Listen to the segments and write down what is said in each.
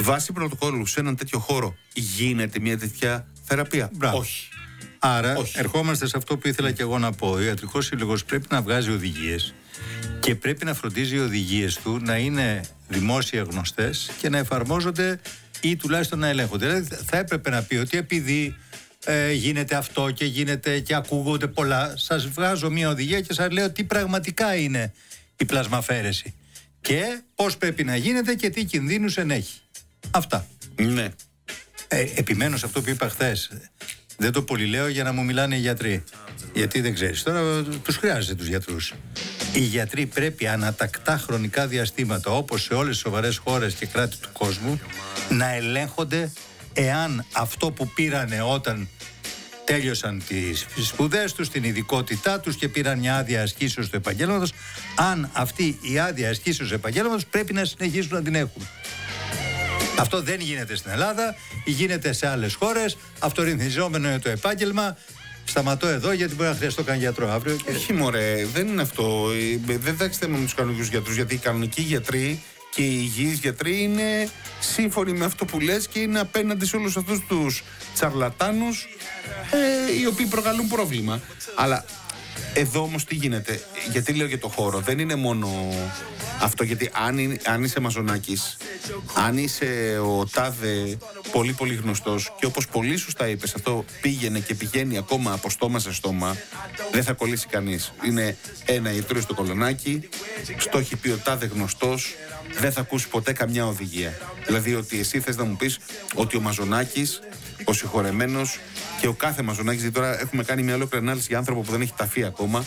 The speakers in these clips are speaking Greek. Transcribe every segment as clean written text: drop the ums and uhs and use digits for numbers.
βάσει πρωτοκόλλου σε έναν τέτοιο χώρο γίνεται μια τέτοια θεραπεία? Μπράβο. Όχι. Άρα, Όχι. ερχόμαστε σε αυτό που ήθελα και εγώ να πω. Ο Ιατρικός Σύλλογος πρέπει να βγάζει οδηγίες και πρέπει να φροντίζει οι οδηγίες του να είναι δημόσια γνωστές και να εφαρμόζονται ή τουλάχιστον να ελέγχονται. Δηλαδή, θα έπρεπε να πει ότι επειδή γίνεται αυτό και γίνεται και ακούγονται πολλά, σας βγάζω μια οδηγία και σας λέω τι πραγματικά είναι η πλασμαφέρεση και πώς πρέπει να γίνεται και τι κινδύνους ενέχει. Αυτά. Ναι. Επιμένω σε αυτό που είπα χθες. Δεν το πολυλέω για να μου μιλάνε οι γιατροί. Γιατί δεν ξέρεις. Τώρα τους χρειάζεται τους γιατρούς. Οι γιατροί πρέπει ανατακτά χρονικά διαστήματα, όπως σε όλες τις σοβαρές χώρες και κράτη του κόσμου, να ελέγχονται εάν αυτό που πήρανε όταν τέλειωσαν τις σπουδές τους, την ειδικότητά τους και πήραν μια άδεια ασκήσεως του επαγγέλματος, αν αυτή η άδεια ασκήσεως του επαγγέλματος πρέπει να συνεχίσουν να την έχουν. Αυτό δεν γίνεται στην Ελλάδα, γίνεται σε άλλες χώρες. Αυτορυθμιζόμενο είναι το επάγγελμα. Σταματώ εδώ γιατί μπορεί να χρειαστώ καν γιατρό αύριο. Όχι μωρέ, δεν είναι αυτό. Δεν θα με τους κανονικούς γιατρούς, γιατί οι κανονικοί γιατροί και οι υγιείς γιατροί είναι σύμφωνοι με αυτό που λες και είναι απέναντι σε όλους αυτούς τους τσαρλατάνους οι οποίοι προκαλούν πρόβλημα. Αλλά εδώ όμως τι γίνεται? Γιατί λέω για το χώρο, δεν είναι μόνο αυτό, γιατί αν είσαι μαζονάκης, αν είσαι ο τάδε πολύ πολύ γνωστός και όπως πολύ σωστά είπες, αυτό πήγαινε και πηγαίνει ακόμα από στόμα σε στόμα, δεν θα κολλήσει κανείς. Είναι ένα ιατρείο στο κολονάκι, στο έχει πει ο τάδε γνωστός, δεν θα ακούσει ποτέ καμιά οδηγία. Δηλαδή ότι εσύ θες να μου πεις ότι ο μαζονάκης, ο συγχωρεμένος και ο κάθε μαζονάκης, δηλαδή τώρα έχουμε κάνει μια ολόκληρη ανάλυση για άνθρωπο που δεν έχει ταφεί ακόμα,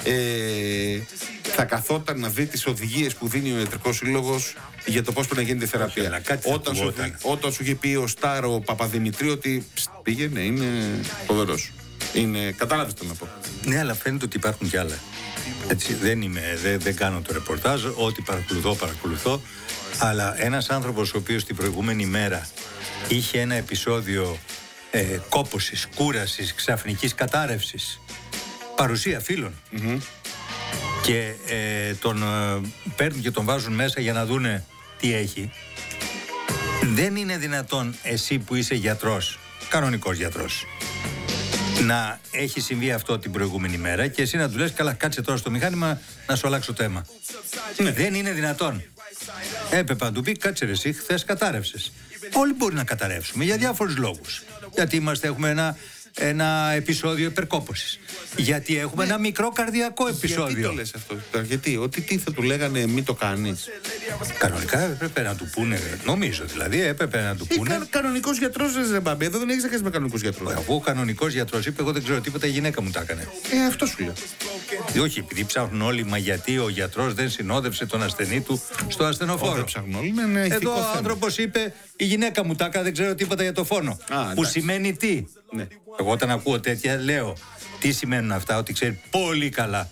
θα καθόταν να δει τις οδηγίες που δίνει ο Ιατρικός Σύλλογος για το πώς πρέπει να γίνεται η θεραπεία. Όταν σου είχε πει ο Στάρο Παπαδημητρίου ότι πήγαινε, είναι φοβερός. Κατάλαβες τι να πω. Ναι, αλλά φαίνεται ότι υπάρχουν κι άλλα. Έτσι, δεν κάνω το ρεπορτάζ, ό,τι παρακολουθώ. Αλλά ένας άνθρωπος ο οποίος την προηγούμενη μέρα είχε ένα επεισόδιο κόπωσης, κούρασης, ξαφνικής κατάρρευσης, παρουσία φίλων, και τον παίρνουν και τον βάζουν μέσα για να δούνε τι έχει. Δεν είναι δυνατόν εσύ που είσαι γιατρός, κανονικός γιατρός, να έχει συμβεί αυτό την προηγούμενη μέρα και εσύ να του λες καλά, κάτσε τώρα στο μηχάνημα να σου αλλάξω θέμα. Δεν είναι δυνατόν. Έπρεπε να του πει κάτσε ρε εσύ, χθες κατάρρευσες. Όλοι μπορεί να καταρρεύσουμε για διάφορους λόγους. Γιατί έχουμε ένα επεισόδιο υπερκόπωσης. Γιατί έχουμε ένα μικρό καρδιακό επεισόδιο. Γιατί το λες αυτό? Γιατί, τι θα του λέγανε μη το κάνεις? Κανονικά έπρεπε να του πούνε, νομίζω δηλαδή, έπρεπε να του πούνε. Κανονικός γιατρός, ρε μπαμπή, εδώ δεν έχεις να κάνεις με κανονικούς γιατρούς. Εγώ ο κανονικός γιατρός είπε, εγώ δεν ξέρω τίποτα, η γυναίκα μου τα έκανε. Αυτό σου λέω. Όχι, επειδή ψάχνουν όλοι, μα γιατί ο γιατρός δεν συνόδευσε τον ασθενή του στο ασθενοφόρο. Δεν ψάχνουν όλοι, είναι εδώ ο άνθρωπος είπε, η γυναίκα μου τα έκανε, δεν ξέρω τίποτα για το φόνο. Που σημαίνει τι? Ναι. Εγώ όταν ακούω τέτοια λέω τι σημαίνουν αυτά, ότι ξέρει πολύ καλά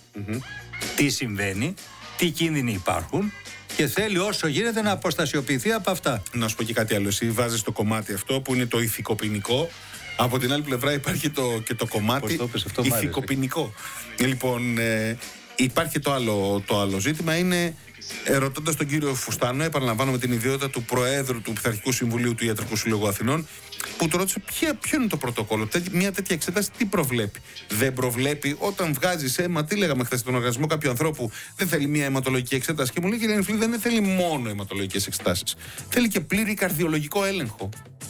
τι συμβαίνει, τι κίνδυνοι υπάρχουν και θέλει όσο γίνεται να αποστασιοποιηθεί από αυτά. Να σου πω και κάτι άλλο. Εσύ βάζεις το κομμάτι αυτό που είναι το ηθικοποινικό. Από την άλλη πλευρά υπάρχει και το κομμάτι ηθικοποινικό. Λοιπόν, υπάρχει το άλλο ζήτημα, είναι ρωτώντας τον κύριο Φουστάνο, επαναλαμβάνω με την ιδιότητα του Προέδρου του Πειθαρχικού Συμβουλίου του Ιατρικού Συλλόγου Αθηνών, που του ρώτησε ποιο είναι το πρωτόκολλο, μια τέτοια εξέταση τι προβλέπει? Δεν προβλέπει όταν βγάζεις αίμα, τι λέγαμε χθες στον οργανισμό κάποιου ανθρώπου, δεν θέλει μια αιματολογική εξέταση? Και μου λέει κύριε Νεφλή, δεν θέλει μόνο αιματολογικές εξετάσεις, θέλει και πλήρη καρδιολογικό έλεγχο.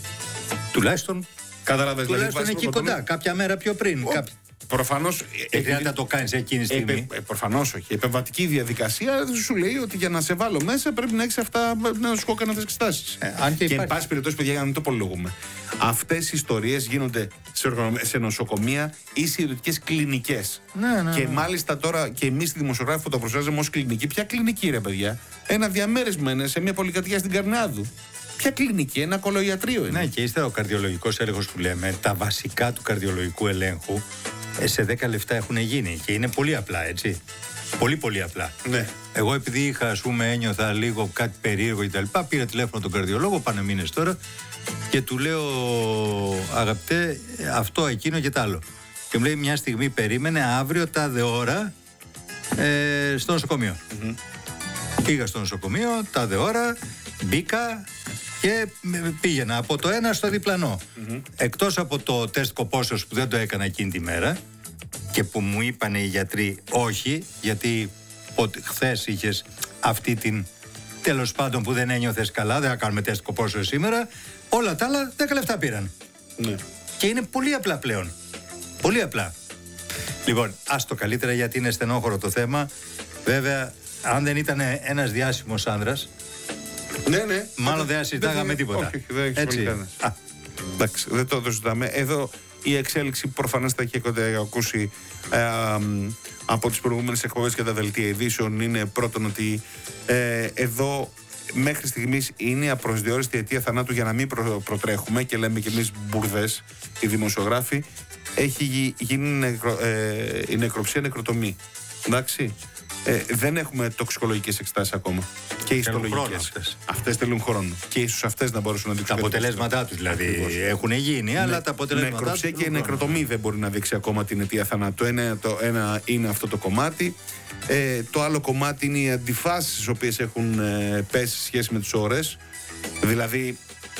Τουλάχιστον δηλαδή, εκεί κοντά, κάποια μέρα πιο πριν. Προφανώς. Δεν θα το κάνεις εκείνη τη στιγμή. Προφανώς όχι. Η επεμβατική διαδικασία σου λέει ότι για να σε βάλω μέσα πρέπει να έχεις αυτά, να σου κάνω αυτές τις εξετάσεις. Και εν πάση περιπτώσει, παιδιά, για να μην το πολυλογούμε, αυτές οι ιστορίες γίνονται σε νοσοκομεία ή σε ιδιωτικές κλινικές. Και μάλιστα τώρα και εμείς οι δημοσιογράφοι που το προσφέρουμε ως κλινική, ποια κλινική ρε παιδιά? Ένα διαμέρισμα είναι σε μια πολυκατοικία στην Καρνάδου. Ποια κλινική, ένα κολοϊατρείο είναι. Ναι, και ύστερα ο καρδιολογικός έλεγχος που λέμε, τα βασικά του καρδιολογικού ελέγχου σε 10 λεπτά έχουν γίνει και είναι πολύ απλά, έτσι. Πολύ πολύ απλά. Ναι. Εγώ επειδή είχα, ας πούμε, ένιωθα λίγο κάτι περίεργο κτλ. Πήρα τηλέφωνο τον καρδιολόγο, πάνε μήνες τώρα, και του λέω αγαπητέ, αυτό, εκείνο και τ' άλλο. Και μου λέει μια στιγμή περίμενε, αύριο τάδε ώρα στο νοσοκομείο. Πήγα στο νοσοκομείο, τάδε ώρα, μπήκα Και πήγαινα από το ένα στο διπλανό. Εκτός από το τεστ κοπόσεως που δεν το έκανα εκείνη τη μέρα και που μου είπανε οι γιατροί όχι, γιατί χθες είχες αυτή την, τέλος πάντων, που δεν ένιωθες καλά, δεν θα κάνουμε τεστ κοπόσεως σήμερα. Όλα τα άλλα 10 λεπτά πήραν. Ναι. Και είναι πολύ απλά πλέον. Πολύ απλά. Λοιπόν, ας το καλύτερα, γιατί είναι στενόχωρο το θέμα. Βέβαια, αν δεν ήταν ένας διάσημος άνδρας, ναι. μάλλον δεν συζητάγαμε τίποτα. Όχι, δεν έχει πολύ κανένα. Εντάξει, δεν το συζητάμε. Εδώ η εξέλιξη προφανώς τα έχετε ακούσει από τις προηγούμενες εκπομπές και τα δελτία ειδήσεων. Είναι πρώτον ότι εδώ μέχρι στιγμής είναι απροσδιόριστη αιτία θανάτου, για να μην προτρέχουμε και λέμε κι εμείς μπουρδές οι δημοσιογράφοι. Έχει γίνει η νεκροψία νεκροτομή. Εντάξει. Δεν έχουμε τοξικολογικές εξετάσεις ακόμα. Και ιστολογικές. Αυτές τελούν χρόνο. Και ίσως αυτές να μπορούσαν να δείξουν. Τα αποτελέσματά τους δηλαδή έχουν γίνει, αλλά τα αποτελέσματά τους. Νεκροψία και η νεκροτομή δεν μπορεί να δείξει ακόμα την αιτία θανάτου. Το ένα είναι αυτό το κομμάτι. Το άλλο κομμάτι είναι οι αντιφάσεις τις οποίες έχουν πέσει σε σχέση με τις ώρες. Δηλαδή,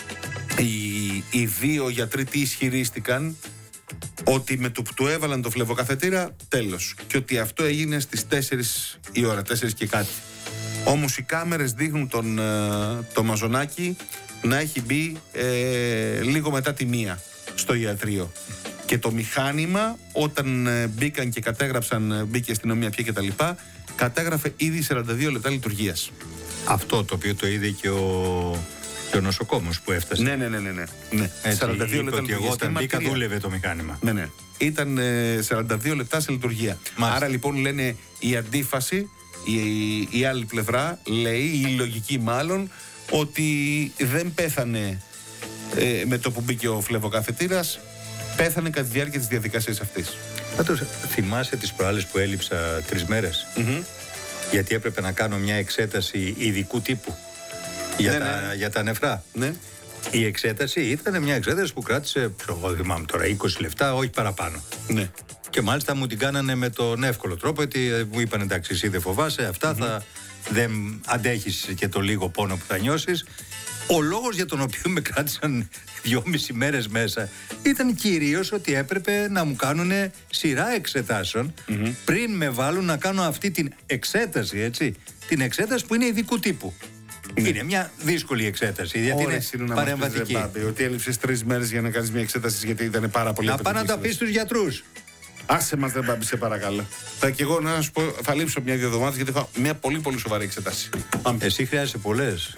οι δύο γιατροί τι ισχυρίστηκαν? Ότι με το που του έβαλαν το φλεβοκαθετήρα, τέλος. Και ότι αυτό έγινε στις 4 η ώρα, 4 και κάτι. Όμως οι κάμερες δείχνουν το Μαζονάκι να έχει μπει λίγο μετά τη 1 στο ιατρείο. Και το μηχάνημα, όταν μπήκαν και κατέγραψαν, μπήκε η αστυνομία πια κτλ., κατέγραφε ήδη 42 λεπτά λειτουργίας. Αυτό το οποίο το είδε και ο νοσοκόμος που έφτασε. Ναι. Έτσι, 42 λεπτά ότι εγώ όταν μπήκα δούλευε το μηχάνημα. Ναι. Ήταν 42 λεπτά σε λειτουργία. Μάλιστα. Άρα λοιπόν λένε η αντίφαση, η άλλη πλευρά λέει, η λογική μάλλον, ότι δεν πέθανε με το που μπήκε ο φλεβοκαθετήρας, πέθανε κατά τη διάρκεια της διαδικασίας αυτής. Πάντως, θυμάσαι τις προάλλες που έλειψα 3 μέρες? Γιατί έπρεπε να κάνω μια εξέταση ειδικού τύπου για τα νεφρά. Ναι. Η εξέταση ήταν μια εξέταση που κράτησε, εγώ θυμάμαι τώρα, 20 λεπτά, όχι παραπάνω. Ναι. Και μάλιστα μου την κάνανε με τον εύκολο τρόπο, γιατί μου είπαν εντάξει, εσύ δεν φοβάσαι, αυτά δεν αντέχεις και το λίγο πόνο που θα νιώσεις. Ο λόγος για τον οποίο με κράτησαν 2,5 μέρες μέσα ήταν κυρίως ότι έπρεπε να μου κάνουν σειρά εξετάσεων πριν με βάλουν να κάνω αυτή την εξέταση, έτσι. Την εξέταση που είναι ειδικού τύπου. Είναι μια δύσκολη εξέταση, γιατί είναι παρεμβατική. Ότι έλειψες 3 μέρες για να κάνεις μια εξέταση, γιατί ήταν πάρα πολύ. Να πάνε να τα πεις στους γιατρούς. Άσε μας, δεν πάμπη, σε παρακαλώ. Και εγώ να σου πω, θα λείψω 1-2 εβδομάδες, γιατί έχω μια πολύ πολύ σοβαρή εξέταση. Εσύ χρειάζεσαι πολλές.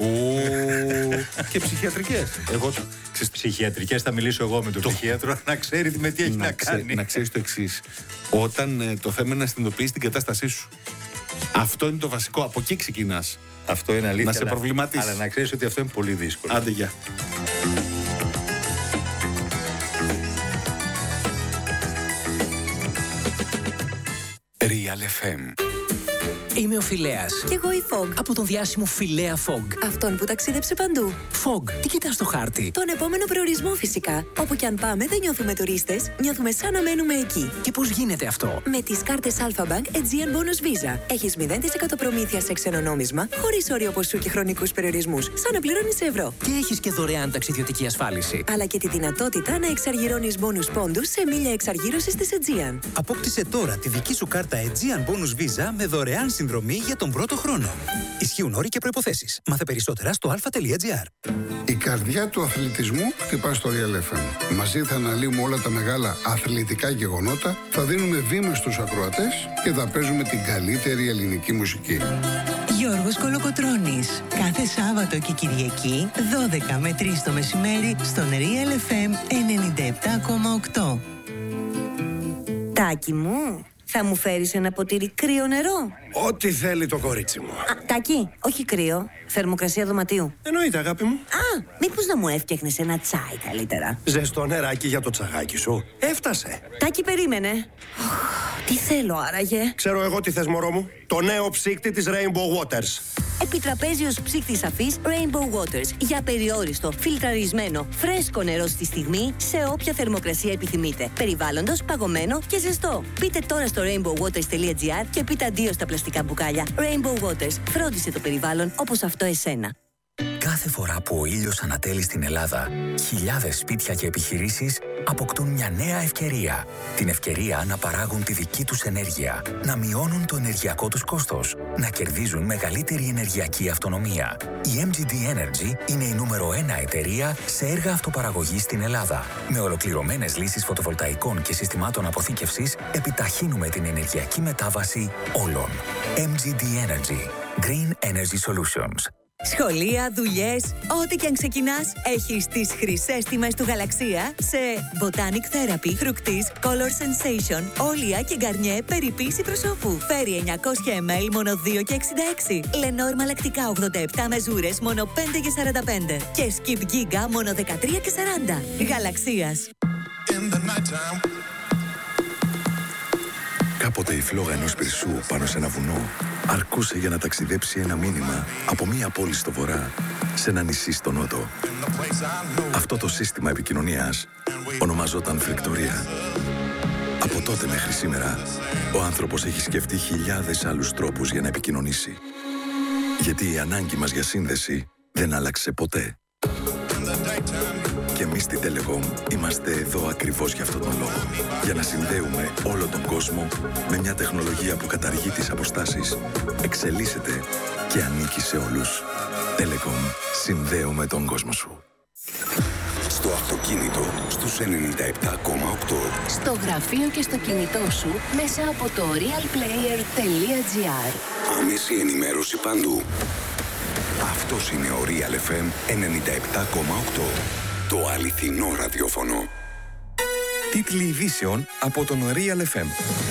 Και ψυχιατρικές. Ψυχιατρικές θα μιλήσω εγώ με τον ψυχίατρο, να ξέρει με τι έχει να κάνει. Να ξέρεις το εξής. Όταν το θέμα είναι να συνειδητοποιήσεις την κατάστασή σου. Αυτό είναι το βασικό. Από εκεί ξεκινάς. Αυτό είναι αλήθεια. Να σε προβληματίσεις. Αλλά να ξέρεις ότι αυτό είναι πολύ δύσκολο. Άντε, γεια. Real FM. Είμαι ο Φιλέας. Κι εγώ η Fog. Από τον διάσημο Φιλέα Fog. Αυτόν που ταξίδεψε παντού. Fog, τι κοιτάς στο χάρτη? Τον επόμενο προορισμό φυσικά. Όπου κι αν πάμε δεν νιώθουμε τουρίστες, νιώθουμε σαν να μένουμε εκεί. Και πώς γίνεται αυτό? Με τις κάρτες Alphabank Aegean Bonus Visa. Έχεις 0% προμήθεια σε ξένο νόμισμα, χωρίς όριο ποσού και χρονικούς περιορισμούς, σαν να πληρώνεις ευρώ. Και έχεις και δωρεάν ταξιδιωτική ασφάλιση. Αλλά και τη δυνατότητα να εξαργυρώνεις bonus πόντους σε μίλια εξαργύρωσης της Aegean. Απόκτησε τώρα τη δική σου κάρτα Aegean Bonus Visa με δωρεάν συνδρομή για τον πρώτο χρόνο. Ισχύουν όροι και προϋποθέσεις. Μάθε περισσότερα στο alpha.gr. Η καρδιά του αθλητισμού χτυπά στο Real FM. Μαζί θα αναλύουμε όλα τα μεγάλα αθλητικά γεγονότα, θα δίνουμε βήμα στους ακροατές και θα παίζουμε την καλύτερη ελληνική μουσική. Γιώργος Κολοκοτρώνης. Κάθε Σάββατο και Κυριακή, 12 με 3 το μεσημέρι, στον Real FM 97,8. Τάκη μου, θα μου φέρεις ένα ποτήρι κρύο νερό? Ό,τι θέλει το κορίτσι μου. Τάκη, όχι κρύο. Θερμοκρασία δωματίου. Εννοείται, αγάπη μου. Μήπως να μου έφτιαχνες ένα τσάι καλύτερα? Ζεστό νεράκι για το τσαγάκι σου. Έφτασε. Τάκη, περίμενε. Τι θέλω άραγε? Ξέρω εγώ τι θες, μωρό μου. Το νέο ψύκτη της Rainbow Waters. Επιτραπέζιος ψύκτης αφής Rainbow Waters. Για περιόριστο, φιλτραρισμένο, φρέσκο νερό στη στιγμή, σε όποια θερμοκρασία επιθυμείτε. Περιβάλλοντος, παγωμένο και ζεστό. Μπείτε τώρα στο rainbowwaters.gr και πείτε αντίο στα πλαστικά μπουκάλια. Rainbow Waters. Φρόντισε το περιβάλλον όπως αυτό εσένα. Κάθε Κάθε φορά που ο ήλιος ανατέλει στην Ελλάδα, χιλιάδες σπίτια και επιχειρήσεις αποκτούν μια νέα ευκαιρία. Την ευκαιρία να παράγουν τη δική τους ενέργεια, να μειώνουν το ενεργειακό τους κόστος, να κερδίζουν μεγαλύτερη ενεργειακή αυτονομία. Η MGD Energy είναι η νούμερο 1 εταιρεία σε έργα αυτοπαραγωγής στην Ελλάδα. Με ολοκληρωμένες λύσεις φωτοβολταϊκών και συστημάτων αποθήκευσης, επιταχύνουμε την ενεργειακή μετάβαση όλων. MGD Energy. Green Energy Solutions. Σχολεία, δουλειές, ό,τι και αν ξεκινάς, έχεις τις χρυσές τιμές του Γαλαξία σε Botanic Therapy, Fructis, Color Sensation, Όλια και Γκαρνιέ περιποίηση προσώπου. Φέρει 900 ml μόνο 2,66. Lenor μαλακτικά 87 μεζούρες μόνο 5,45. Και Skip Giga μόνο 13,40. Γαλαξίας. Κάποτε η φλόγα ενός πυρσού πάνω σε ένα βουνό αρκούσε για να ταξιδέψει ένα μήνυμα από μία πόλη στο βορρά σε ένα νησί στο νότο. Αυτό το σύστημα επικοινωνίας ονομαζόταν φρεκτορία. Από τότε μέχρι σήμερα, ο άνθρωπος έχει σκεφτεί χιλιάδες άλλους τρόπους για να επικοινωνήσει. Γιατί η ανάγκη μας για σύνδεση δεν άλλαξε ποτέ. Και εμείς στη Telecom είμαστε εδώ ακριβώς για αυτόν τον λόγο. Για να συνδέουμε όλο τον κόσμο με μια τεχνολογία που καταργεί τις αποστάσεις, εξελίσσεται και ανήκει σε όλους. Telecom. Συνδέουμε τον κόσμο σου. Στο αυτοκίνητο στους 97,8. Στο γραφείο και στο κινητό σου μέσα από το realplayer.gr. Άμεση ενημέρωση παντού. Αυτός είναι ο Real FM 97,8. Το αληθινό ραδιόφωνο. Τίτλοι ειδήσεων από τον Real FM.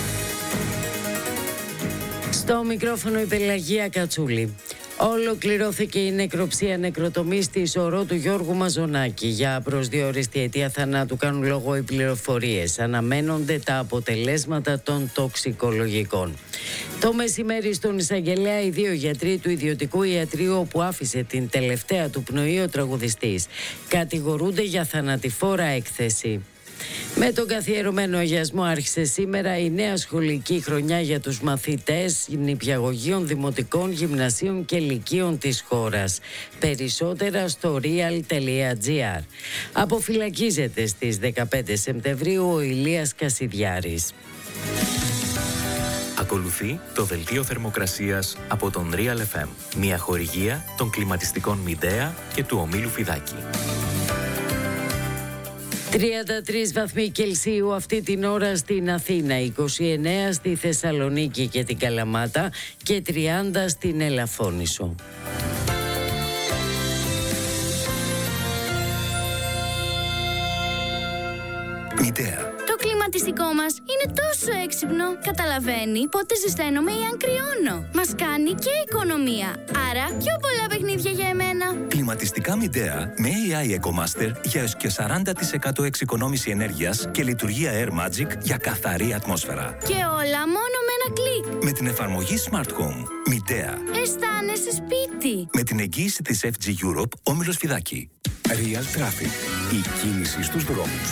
Στο μικρόφωνο η Πελαγία Κατσούλη. Ολοκληρώθηκε η νεκροψία νεκροτομής στη Σωρό του Γιώργου Μαζονάκη. Για προσδιοριστή αιτία θανάτου κάνουν λόγο οι πληροφορίες. Αναμένονται τα αποτελέσματα των τοξικολογικών. Το μεσημέρι στον εισαγγελέα οι δύο γιατροί του ιδιωτικού ιατρείου όπου άφησε την τελευταία του πνοή ο τραγουδιστής κατηγορούνται για θανατηφόρα έκθεση. Με τον καθιερωμένο αγιασμό άρχισε σήμερα η νέα σχολική χρονιά για τους μαθητές νηπιαγωγείων, δημοτικών, γυμνασίων και λυκείων της χώρας. Περισσότερα στο real.gr. Αποφυλακίζεται στις 15 Σεπτεμβρίου ο Ηλίας Κασιδιάρης. Ακολουθεί το δελτίο θερμοκρασίας από τον Real FM. Μια χορηγία των κλιματιστικών Μιντέα και του ομίλου Φιδάκη. 33 βαθμοί Κελσίου αυτή την ώρα στην Αθήνα, 29 στη Θεσσαλονίκη και την Καλαμάτα και 30 στην Ελαφώνησο. Μητέα. Το κλιματιστικό μας είναι τόσο έξυπνο. Καταλαβαίνει πότε ζεσταίνομαι ή αν κρυώνω. Μας κάνει και οικονομία. Άρα πιο πολλά παιχνίδια για εμένα. Κλιματιστικά Μητέα με AI EcoMaster για έως και 40% εξοικονόμηση ενέργειας και λειτουργία Air Magic για καθαρή ατμόσφαιρα. Και όλα μόνο με ένα κλικ. Με την εφαρμογή Smart Home. Μητέα. Αισθάνεσαι σπίτι. Με την εγγύηση της FG Europe, Όμιλος Φιδάκη. Real Traffic. Η κίνηση στους δρόμους.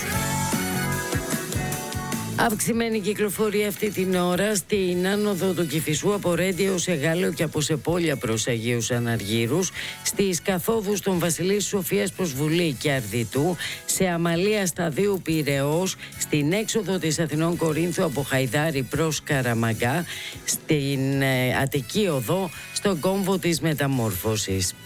Αυξημένη κυκλοφορία αυτή την ώρα στην άνοδο του Κηφισού από Ρέντιο σε Γάλλο και από Σεπόλια προς Αγίους Αναργύρους, στις καθόδους των Βασιλής Σοφίας προς Βουλή και Αρδιτού, σε Αμαλία Σταδίου Πειραιώς, στην έξοδο της Αθηνών Κορίνθου από Χαϊδάρη προς Καραμαγκά, στην Αττική Οδό, στον κόμβο της Μεταμόρφωσης.